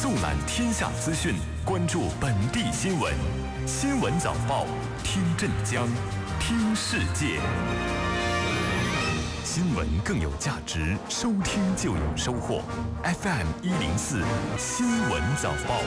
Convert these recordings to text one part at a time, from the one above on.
纵览天下资讯，关注本地新闻。新闻早报，听镇江，听世界。新闻更有价值，收听就有收获。FM 104新闻早报。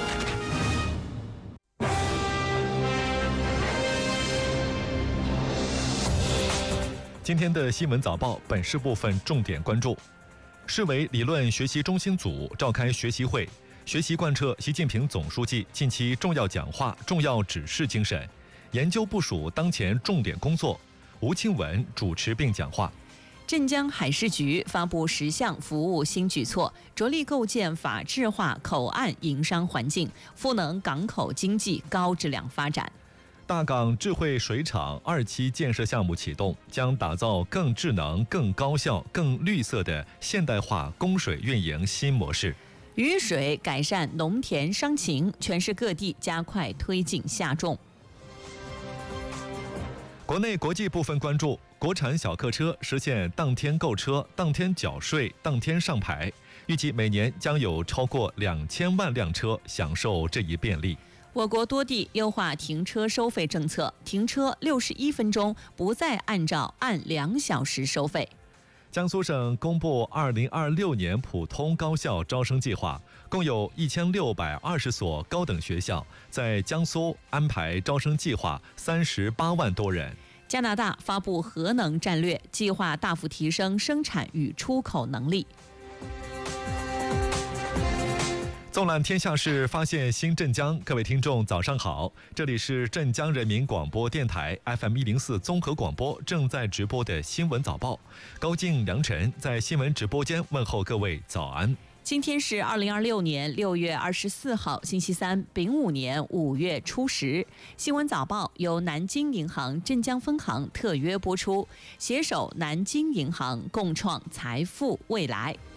今天的新闻早报本市部分重点关注：市委理论学习中心组召开学习会，学习贯彻习近平总书记近期重要讲话、重要指示精神，研究部署当前重点工作。吴清文主持并讲话。 镇江海事局发布10项服务新举措，着力构建法治化口岸营商环境，赋能港口经济高质量发展。 大港智慧水厂2期建设项目启动，将打造更智能、更高效、更绿色的现代化供水运营新模式。 雨水改善农田伤情，全市各地加快推进下种。 国内国际部分关注：国产小客车实现当天购车、当天缴税、当天上牌，预计每年将有超过2000万辆车享受这一便利。 我国多地优化停车收费政策，停车61分钟不再按2小时收费。 江苏省公布2026年普通高校招生计划，共有1620所高等学校在江苏安排招生计划38万多人。 加拿大发布核能战略，计划大幅提升生产与出口能力。 纵览天下事，发现新镇江。各位听众早上好，这里是镇江人民广播电台 FM 104综合广播正在直播的新闻早报。高静、梁晨在新闻直播间问候各位早安。 今天是2026年6月24号星期三，丙午年5月初10。新闻早报由南京银行镇江分行特约播出，携手南京银行共创财富未来。